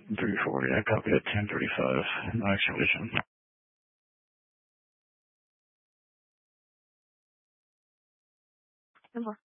340. I copy at 10:35. No extradition. No more.